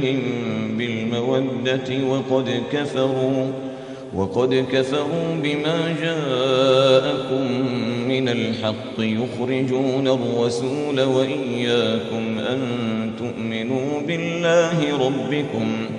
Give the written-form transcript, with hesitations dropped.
بالمودة وقد كفروا بما جاءكم من الحق يخرجون الرسول وإياكم أن تؤمنوا بالله ربكم